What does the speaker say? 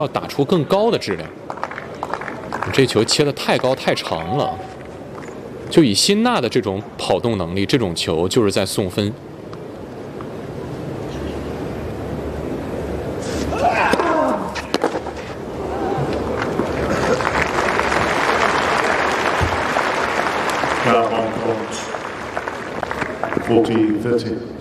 要打出更高的质量。这球切得太高太长了，就以辛纳的这种跑动能力，这种球就是在送分。 Now on court, 40-30.